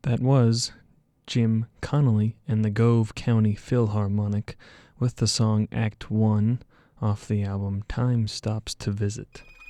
That was Jim Connolly and the Gove County Philharmonic with the song Act 1 off the album Time Stops to Visit.